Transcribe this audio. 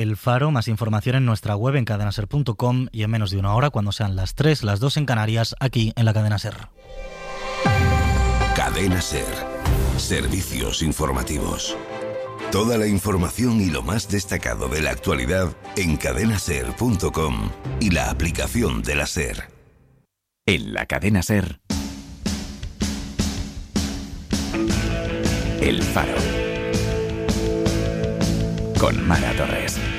El Faro, más información en nuestra web en cadenaser.com y en menos de una hora, cuando sean las 3, las 2 en Canarias, aquí en la Cadena Ser. Cadena Ser. Servicios informativos. Toda la información y lo más destacado de la actualidad en cadenaser.com y la aplicación de la Ser. En la Cadena Ser, El Faro, con Mara Torres.